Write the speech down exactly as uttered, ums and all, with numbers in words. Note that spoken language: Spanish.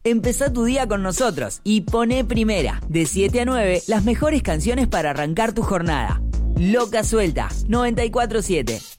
Empezá tu día con nosotros y poné Primera, de siete a nueve, las mejores canciones para arrancar tu jornada. Loca Suelta, noventa y cuatro siete.